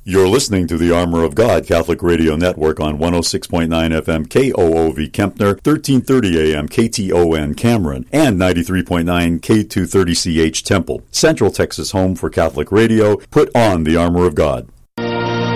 You're listening to the Armor of God Catholic Radio Network on 106.9 FM KOOV Kempner, 1330 AM KTON Cameron, and 93.9 K230CH Temple. Central Texas home for Catholic radio. Put on the Armor of God.